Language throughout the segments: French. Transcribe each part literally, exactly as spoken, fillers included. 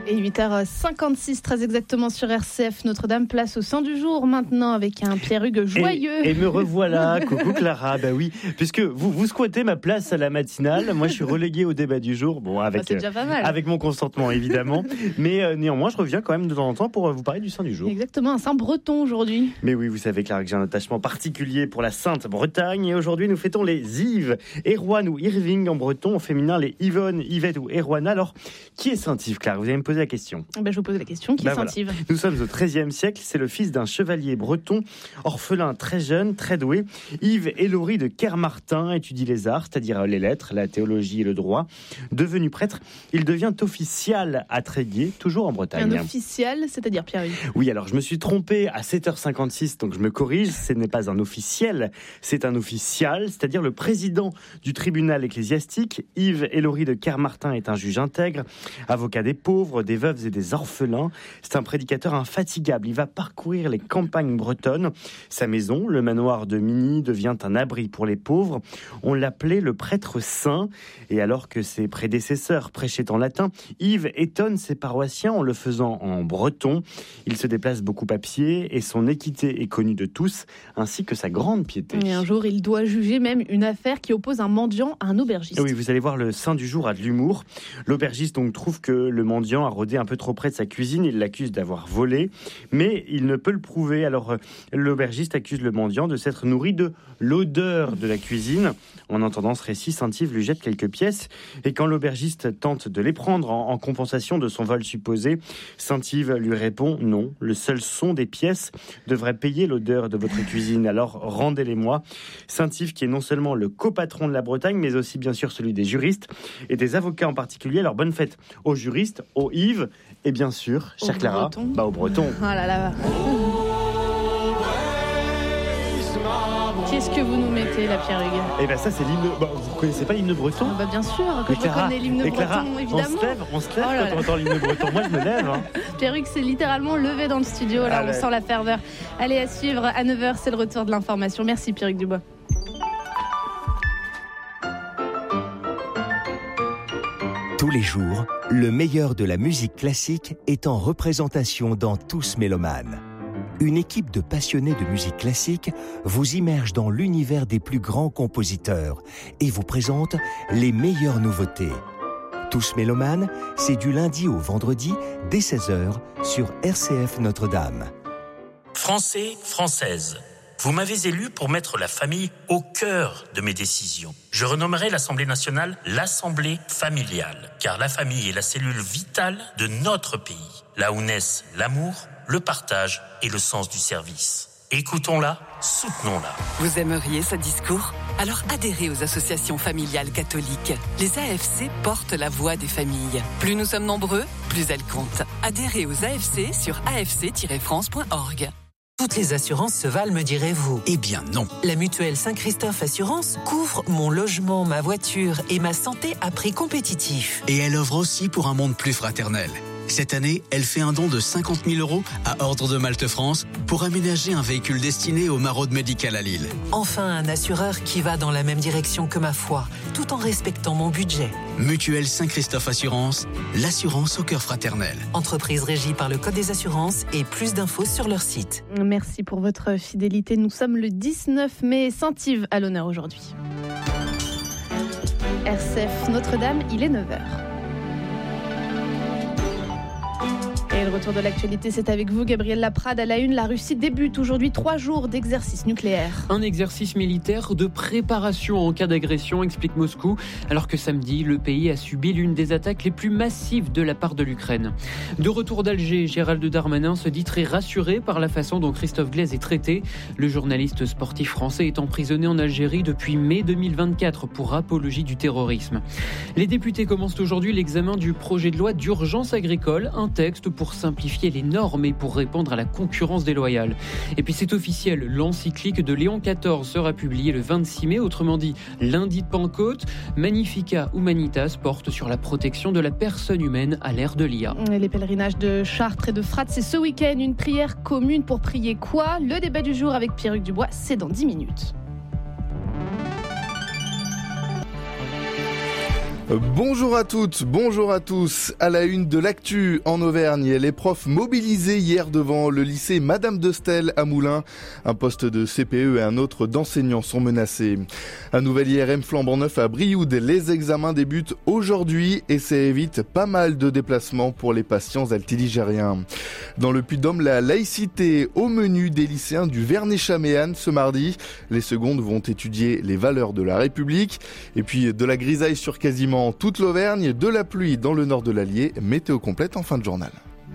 Et huit heures cinquante-six, très exactement sur R C F Notre-Dame, place au sang du jour maintenant avec un Pierre-Hugues joyeux. Et, et me revoilà, coucou Clara, bah oui, puisque vous, vous squattez ma place à la matinale, moi je suis relégué au débat du jour, bon avec, ah, c'est déjà pas mal. Euh, avec mon consentement évidemment, mais euh, néanmoins je reviens quand même de temps en temps pour euh, vous parler du saint du jour. Exactement, un saint breton aujourd'hui. Mais oui, vous savez Clara que j'ai un attachement particulier pour la Sainte Bretagne et aujourd'hui nous fêtons les Yves, Erwan ou Irving en breton, au féminin les Yvonne, Yvette ou Erwana. Alors, qui est saint Yves, Clara? Vous allez me poser la question. Ben, je vous pose la question, qui bah est saint Yves voilà. Nous sommes au treizième siècle, c'est le fils d'un chevalier breton, orphelin très jeune, très doué. Yves Hélory de Kermartin étudie les arts, c'est-à-dire les lettres, la théologie et le droit. Devenu prêtre, il devient official à Tréguier, toujours en Bretagne. Un official, c'est-à-dire Pierre-Hugues? Oui, alors je me suis trompé à sept heures cinquante-six, donc je me corrige, ce n'est pas un officiel, c'est un official, c'est-à-dire le président du tribunal ecclésiastique. Yves Hélory de Kermartin est un juge intègre, avocat des pauvres, des veuves et des orphelins. C'est un prédicateur infatigable. Il va parcourir les campagnes bretonnes. Sa maison, le manoir de Migny, devient un abri pour les pauvres. On l'appelait le prêtre saint. Et alors que ses prédécesseurs prêchaient en latin, Yves étonne ses paroissiens en le faisant en breton. Il se déplace beaucoup à pied et son équité est connue de tous, ainsi que sa grande piété. Et un jour, il doit juger même une affaire qui oppose un mendiant à un aubergiste. Oui, vous allez voir, le saint du jour a de l'humour. L'aubergiste donc trouve que le mendiant a rôdé un peu trop près de sa cuisine. Il l'accuse d'avoir volé, mais il ne peut le prouver. Alors l'aubergiste accuse le mendiant de s'être nourri de l'odeur de la cuisine. En entendant ce récit, saint Yves lui jette quelques pièces. Et quand l'aubergiste tente de les prendre en, en compensation de son vol supposé, saint Yves lui répond « Non, le seul son des pièces devrait payer l'odeur de votre cuisine. Alors rendez-les-moi ». Saint Yves qui est non seulement le copatron de la Bretagne, mais aussi bien sûr celui des juristes et des avocats en particulier. Alors bonne fête aux juristes, aux Yves et bien sûr, chère Clara, bah aux Bretons. Oh là là. Qu'est-ce que vous nous mettez là, Pierre-Hugues? Eh bien ça c'est l'hymne. Bah, vous connaissez pas l'hymne breton? Ah bah bien sûr que je Clara, connais l'hymne Clara, breton, évidemment. On se lève, on se lève oh là quand là. on entend l'hymne breton. Moi je me lève. Hein. Pierre-Hugues s'est littéralement levé dans le studio. Là, ah, on ouais. sent la ferveur. Allez, à suivre à neuf heures, c'est le retour de l'information. Merci Pierre-Hugues Dubois. Tous les jours, le meilleur de la musique classique est en représentation dans Tous Mélomanes. Une équipe de passionnés de musique classique vous immerge dans l'univers des plus grands compositeurs et vous présente les meilleures nouveautés. Tous Mélomanes, c'est du lundi au vendredi dès seize heures sur R C F Notre-Dame. Français, Françaises, vous m'avez élu pour mettre la famille au cœur de mes décisions. Je renommerai l'Assemblée nationale l'Assemblée familiale, car la famille est la cellule vitale de notre pays, là où naissent l'amour, le partage et le sens du service. Écoutons-la, soutenons-la. Vous aimeriez ce discours? Alors adhérez aux associations familiales catholiques. Les A F C portent la voix des familles. Plus nous sommes nombreux, plus elles comptent. Adhérez aux A F C sur a f c tiret france point org. Toutes les assurances se valent, me direz-vous? Eh bien non. La mutuelle Saint-Christophe Assurance couvre mon logement, ma voiture et ma santé à prix compétitif. Et elle œuvre aussi pour un monde plus fraternel. Cette année, elle fait un don de cinquante mille euros à Ordre de Malte France pour aménager un véhicule destiné aux maraudes médicales à Lille. Enfin, un assureur qui va dans la même direction que ma foi, tout en respectant mon budget. Mutuelle Saint-Christophe Assurance, l'assurance au cœur fraternel. Entreprise régie par le Code des assurances et plus d'infos sur leur site. Merci pour votre fidélité. Nous sommes le dix-neuf mai, saint Yves à l'honneur aujourd'hui. R C F Notre-Dame, il est neuf heures. Et le retour de l'actualité, c'est avec vous, Gabriel Laprade. À la une, la Russie débute aujourd'hui trois jours d'exercice nucléaire. Un exercice militaire de préparation en cas d'agression, explique Moscou, alors que samedi, le pays a subi l'une des attaques les plus massives de la part de l'Ukraine. De retour d'Alger, Gérald Darmanin se dit très rassuré par la façon dont Christophe Glaise est traité. Le journaliste sportif français est emprisonné en Algérie depuis mai deux mille vingt-quatre pour apologie du terrorisme. Les députés commencent aujourd'hui l'examen du projet de loi d'urgence agricole, un texte pour simplifier les normes et pour répondre à la concurrence déloyale. Et puis c'est officiel, l'encyclique de Léon quatorze sera publiée le vingt-six mai, autrement dit lundi de Pentecôte. Magnificat Humanitas porte sur la protection de la personne humaine à l'ère de l'I A. Les pèlerinages de Chartres et de Fratte, c'est ce week-end, une prière commune pour prier quoi? Le débat du jour avec Pierre-Hugues Dubois, c'est dans dix minutes. Bonjour à toutes, bonjour à tous. À la une de l'actu en Auvergne, les profs mobilisés hier devant le lycée Madame de Stel à Moulins. Un poste de C P E et un autre d'enseignants sont menacés. Un nouvel I R M flambant neuf à Brioude. Les examens débutent aujourd'hui et ça évite pas mal de déplacements pour les patients altiligériens. Dans le Puy-de-Dôme, la laïcité au menu des lycéens du Vernet-Chaméanne ce mardi. Les secondes vont étudier les valeurs de la République. Et puis de la grisaille sur quasiment toute l'Auvergne, de la pluie dans le nord de l'Allier, météo complète en fin de journal.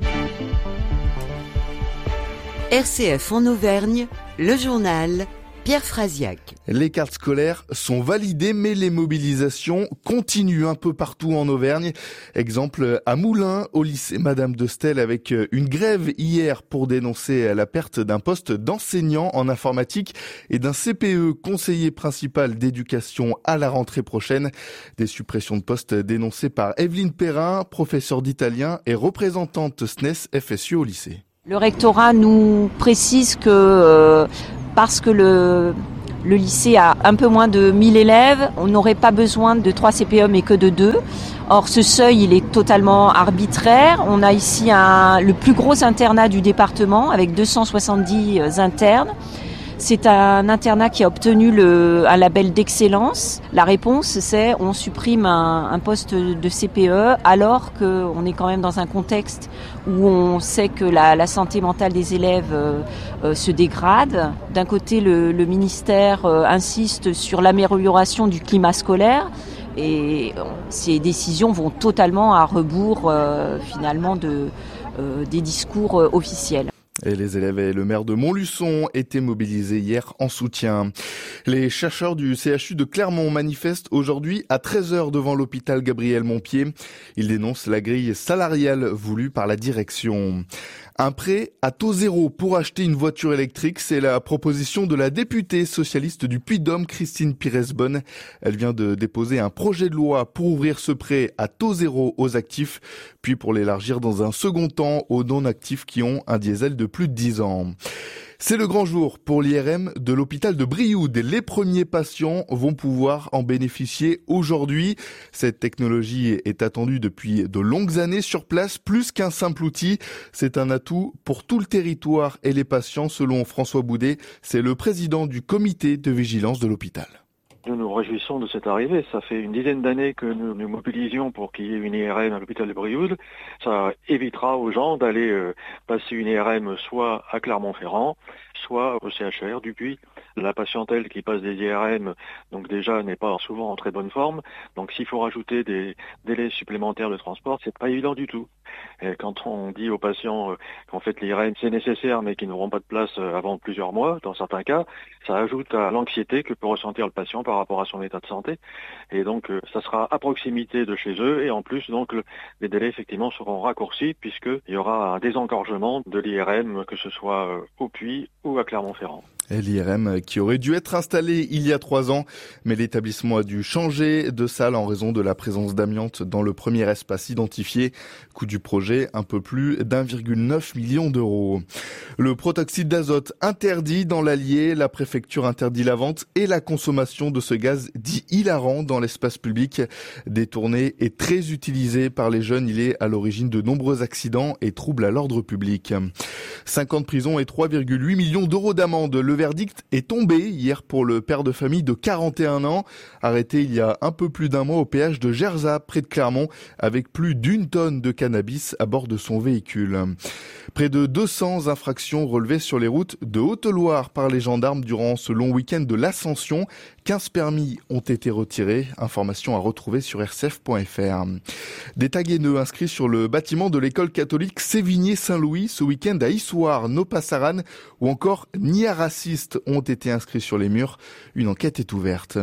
R C F en Auvergne, le journal Pierre Frasiac. Les cartes scolaires sont validées, mais les mobilisations continuent un peu partout en Auvergne. Exemple à Moulins, au lycée Madame de Stel, avec une grève hier pour dénoncer la perte d'un poste d'enseignant en informatique et d'un C P E, conseiller principal d'éducation, à la rentrée prochaine. Des suppressions de postes dénoncées par Evelyne Perrin, professeure d'italien et représentante S N E S F S U au lycée. Le rectorat nous précise que euh, parce que le, le lycée a un peu moins de mille élèves, on n'aurait pas besoin de trois C P E mais que de deux. Or ce seuil, il est totalement arbitraire. On a ici un, le plus gros internat du département avec deux cent soixante-dix internes. C'est un internat qui a obtenu le, un label d'excellence. La réponse, c'est on supprime un, un poste de C P E alors qu'on est quand même dans un contexte où on sait que la, la santé mentale des élèves euh, euh, se dégrade. D'un côté, le, le ministère euh, insiste sur l'amélioration du climat scolaire et euh, ces décisions vont totalement à rebours euh, finalement de, euh, des discours euh, officiels. Et les élèves et le maire de Montluçon étaient mobilisés hier en soutien. Les chercheurs du C H U de Clermont manifestent aujourd'hui à treize heures devant l'hôpital Gabriel-Montpied. Ils dénoncent la grille salariale voulue par la direction. Un prêt à taux zéro pour acheter une voiture électrique, c'est la proposition de la députée socialiste du Puy-de-Dôme, Christine Pires-Bonne. Elle vient de déposer un projet de loi pour ouvrir ce prêt à taux zéro aux actifs, puis pour l'élargir dans un second temps aux non-actifs qui ont un diesel de plus de dix ans. C'est le grand jour pour l'I R M de l'hôpital de Brioude. Les premiers patients vont pouvoir en bénéficier aujourd'hui. Cette technologie est attendue depuis de longues années sur place, plus qu'un simple outil. C'est un atout pour tout le territoire et les patients, selon François Boudet. C'est le président du comité de vigilance de l'hôpital. Nous nous réjouissons de cette arrivée. Ça fait une dizaine d'années que nous nous mobilisions pour qu'il y ait une I R M à l'hôpital de Brioude. Ça évitera aux gens d'aller euh, passer une I R M soit à Clermont-Ferrand, soit au C H R du Puy. La patientèle qui passe des I R M, donc déjà, n'est pas souvent en très bonne forme. Donc s'il faut rajouter des délais supplémentaires de transport, c'est pas évident du tout. Et quand on dit aux patients euh, qu'en fait l'I R M c'est nécessaire mais qu'ils n'auront pas de place euh, avant plusieurs mois, dans certains cas, ça ajoute à l'anxiété que peut ressentir le patient par rapport à son état de santé. Et donc euh, ça sera à proximité de chez eux et en plus donc le, les délais effectivement seront raccourcis puisqu'il y aura un désengorgement de l'I R M, que ce soit euh, au Puy ou à Clermont-Ferrand. L'I R M qui aurait dû être installé il y a trois ans, mais l'établissement a dû changer de salle en raison de la présence d'amiante dans le premier espace identifié. Coût du projet, un peu plus d'un virgule neuf million d'euros. Le protoxyde d'azote interdit dans l'Allier, la préfecture interdit la vente et la consommation de ce gaz dit hilarant dans l'espace public. Détourné et très utilisé par les jeunes, il est à l'origine de nombreux accidents et troubles à l'ordre public. cinq ans de prison et trois virgule huit millions d'euros d'amende. Le verdict est tombé hier pour le père de famille de quarante et un ans, arrêté il y a un peu plus d'un mois au péage de Gerzat, près de Clermont, avec plus d'une tonne de cannabis à bord de son véhicule. Près de deux cents infractions relevées sur les routes de Haute-Loire par les gendarmes durant ce long week-end de l'Ascension. quinze permis ont été retirés. Information à retrouver sur r c f point f r. Des tags haineux inscrits sur le bâtiment de l'école catholique Sévigné-Saint-Louis ce week-end à Issoire, Nopassaran ou encore Nia racistes ont été inscrits sur les murs. Une enquête est ouverte.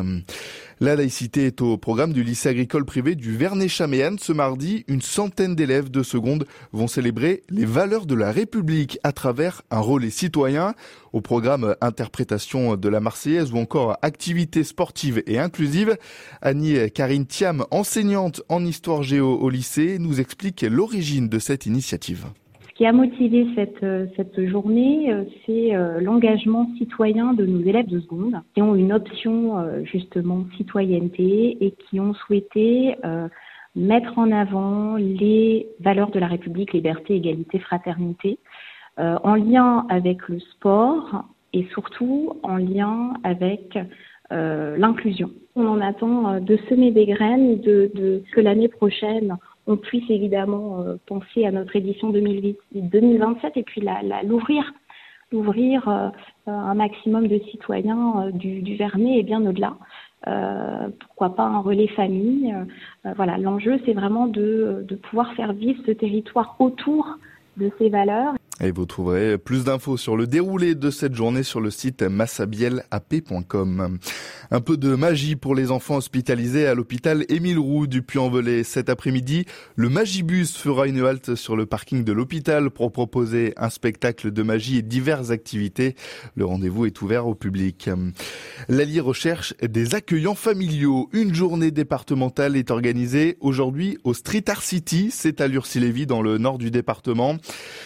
La laïcité est au programme du lycée agricole privé du Vernet-Chaméanne. Ce mardi, une centaine d'élèves de seconde vont célébrer les valeurs de la République à travers un relais citoyen. Au programme interprétation de la Marseillaise ou encore activités sportives et inclusives. Annie Karine Thiam, enseignante en histoire géo au lycée, nous explique l'origine de cette initiative. Ce qui a motivé cette, cette journée, c'est l'engagement citoyen de nos élèves de seconde qui ont une option justement citoyenneté et qui ont souhaité euh, mettre en avant les valeurs de la République, liberté, égalité, fraternité, euh, en lien avec le sport et surtout en lien avec euh, l'inclusion. On en attend de semer des graines, de, de que l'année prochaine, on puisse évidemment euh, penser à notre édition deux mille vingt-sept et puis la, la, l'ouvrir, l'ouvrir euh, un maximum de citoyens euh, du, du Vernet et bien au-delà. Euh, pourquoi pas un relais famille. Euh, voilà, l'enjeu, c'est vraiment de, de pouvoir faire vivre ce territoire autour de ces valeurs. Et vous trouverez plus d'infos sur le déroulé de cette journée sur le site massabiellap point com. Un peu de magie pour les enfants hospitalisés à l'hôpital Émile Roux du Puy-en-Velay. Cet après-midi, le Magibus fera une halte sur le parking de l'hôpital pour proposer un spectacle de magie et diverses activités. Le rendez-vous est ouvert au public. L'A L I recherche des accueillants familiaux. Une journée départementale est organisée aujourd'hui au Street Art City. C'est à Lurcy-Lévis dans le nord du département.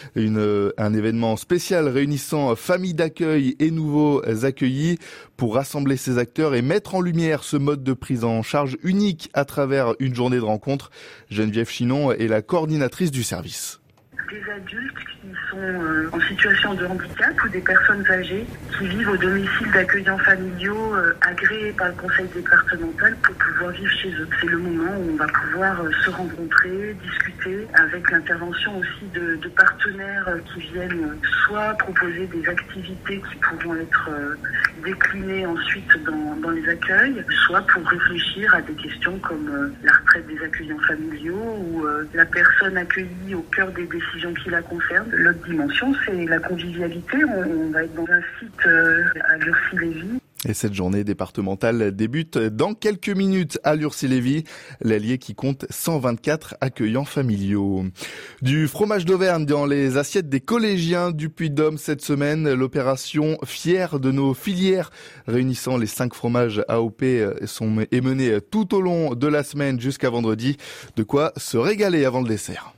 Une Un événement spécial réunissant familles d'accueil et nouveaux accueillis pour rassembler ces acteurs et mettre en lumière ce mode de prise en charge unique à travers une journée de rencontre. Geneviève Chinon est la coordinatrice du service. Des adultes qui sont euh, en situation de handicap ou des personnes âgées qui vivent au domicile d'accueillants familiaux euh, agréés par le conseil départemental pour pouvoir vivre chez eux. C'est le moment où on va pouvoir euh, se rencontrer, discuter avec l'intervention aussi de, de partenaires euh, qui viennent euh, soit proposer des activités qui pourront être euh, déclinées ensuite dans, dans les accueils, soit pour réfléchir à des questions comme euh, la retraite des accueillants familiaux ou euh, la personne accueillie au cœur des décisions qui la concernent. L'autre dimension, c'est la convivialité. On, on va être dans un site euh, à Lurcy-Lévis. Et cette journée départementale débute dans quelques minutes à Lurcy-Lévis, l'allié qui compte cent vingt-quatre accueillants familiaux. Du fromage d'Auvergne dans les assiettes des collégiens du Puy-de-Dôme cette semaine. L'opération Fiers de nos filières réunissant les cinq fromages A O P sont, est menée tout au long de la semaine jusqu'à vendredi. De quoi se régaler avant le dessert.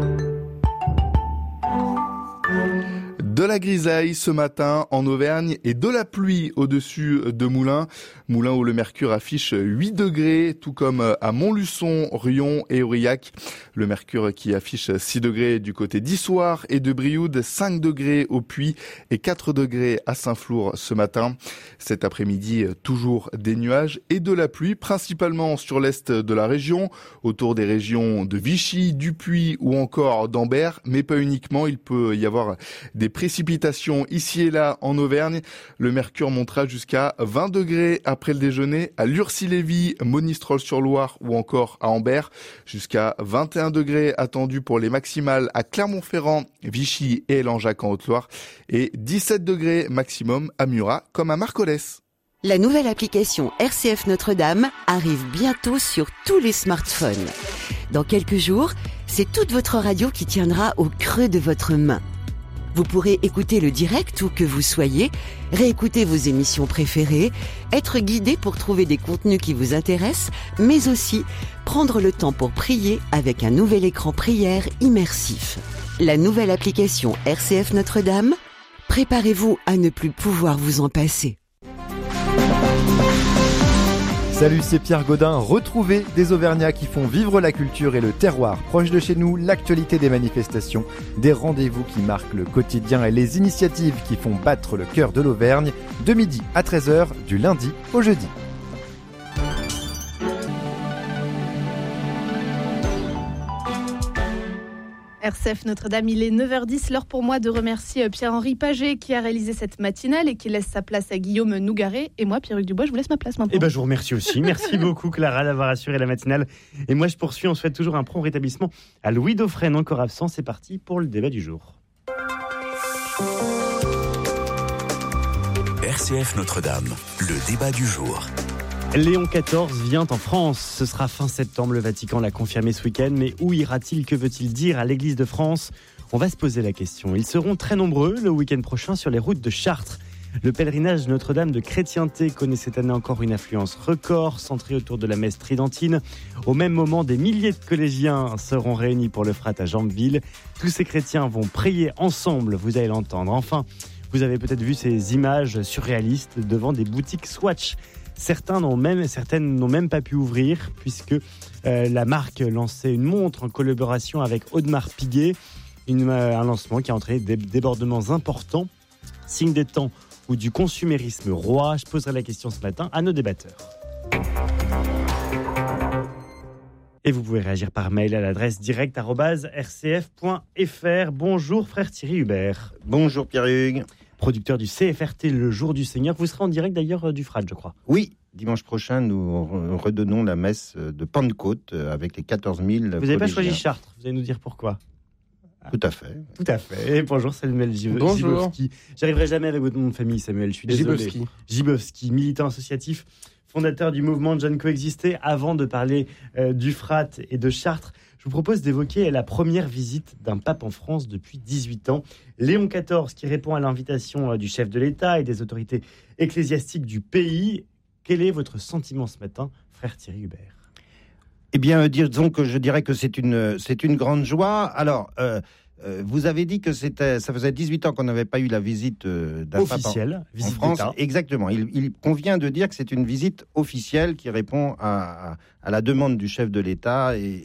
De la grisaille ce matin en Auvergne et de la pluie au-dessus de Moulins. Moulins où le mercure affiche huit degrés, tout comme à Montluçon, Rion et Aurillac. Le mercure qui affiche six degrés du côté d'Issoire et de Brioude, cinq degrés au Puy et quatre degrés à Saint-Flour ce matin. Cet après-midi, toujours des nuages et de la pluie, principalement sur l'est de la région, autour des régions de Vichy, du Puy ou encore d'Ambert, mais pas uniquement. Il peut y avoir des précipitations ici et là en Auvergne. Le mercure montera jusqu'à vingt degrés après le déjeuner à Lurcy-Lévis, Monistrol-sur-Loire ou encore à Ambert. Jusqu'à vingt et un degrés attendus pour les maximales à Clermont-Ferrand, Vichy et Langeac en Haute-Loire. Et dix-sept degrés maximum à Murat comme à Marcollès. La nouvelle application R C F Notre-Dame arrive bientôt sur tous les smartphones. Dans quelques jours, c'est toute votre radio qui tiendra au creux de votre main. Vous pourrez écouter le direct où que vous soyez, réécouter vos émissions préférées, être guidé pour trouver des contenus qui vous intéressent, mais aussi prendre le temps pour prier avec un nouvel écran prière immersif. La nouvelle application R C F Notre-Dame, préparez-vous à ne plus pouvoir vous en passer. Salut, c'est Pierre Godin. Retrouvez des Auvergnats qui font vivre la culture et le terroir proche de chez nous, l'actualité des manifestations, des rendez-vous qui marquent le quotidien et les initiatives qui font battre le cœur de l'Auvergne, de midi à treize heures, du lundi au jeudi. R C F Notre-Dame, il est neuf heures dix, l'heure pour moi de remercier Pierre-Henri Paget qui a réalisé cette matinale et qui laisse sa place à Guillaume Nougaret. Et moi, Pierre-Hugues Dubois, je vous laisse ma place maintenant. Eh ben, je vous remercie aussi. Merci beaucoup Clara d'avoir assuré la matinale. Et moi, je poursuis. On souhaite toujours un prompt rétablissement à Louis Dauphren, encore absent. C'est parti pour le débat du jour. R C F Notre-Dame, le débat du jour. Léon quatorze vient en France. Ce sera fin septembre, le Vatican l'a confirmé ce week-end. Mais où ira-t-il ? Que veut-il dire à l'Église de France ? On va se poser la question. Ils seront très nombreux le week-end prochain sur les routes de Chartres. Le pèlerinage Notre-Dame de Chrétienté connaît cette année encore une affluence record, centrée autour de la messe tridentine. Au même moment, des milliers de collégiens seront réunis pour le Frat à Jambeville. Tous ces chrétiens vont prier ensemble, vous allez l'entendre. Enfin, vous avez peut-être vu ces images surréalistes devant des boutiques Swatch. Certains n'ont même, certaines n'ont même pas pu ouvrir puisque euh, la marque lançait une montre en collaboration avec Audemars Piguet. Une, euh, un lancement qui a entraîné des débordements importants, signe des temps ou du consumérisme roi. Je poserai la question ce matin à nos débatteurs. Et vous pouvez réagir par mail à l'adresse direct arobase r c f point f r. Bonjour frère Thierry Hubert. Bonjour Pierre-Hugues. Producteur du C F R T Le Jour du Seigneur. Vous serez en direct d'ailleurs du Frat, je crois. Oui, dimanche prochain, nous redonnons la messe de Pentecôte avec les quatorze mille Vous n'avez pas choisi Chartres, vous allez nous dire pourquoi. Tout à fait. Tout à fait. Et bonjour Samuel Gibowski. J'arriverai jamais avec votre nom de famille, Samuel. Je suis désolé. Gibowski. Gibowski, militant associatif, fondateur du mouvement Jeunes Coexister. Avant de parler euh, du Frat et de Chartres, je vous propose d'évoquer la première visite d'un pape en France depuis dix-huit ans. Léon quatorze, qui répond à l'invitation euh, du chef de l'État et des autorités ecclésiastiques du pays. Quel est votre sentiment ce matin, frère Thierry Hubert ? Eh bien, disons que je dirais que c'est une, c'est une grande joie. Alors, euh, euh, vous avez dit que c'était, ça faisait dix-huit ans qu'on n'avait pas eu la visite euh, d'un officielle, pape en, visite en France. d'État. Exactement. Il, il convient de dire que c'est une visite officielle qui répond à, à, à la demande du chef de l'État et,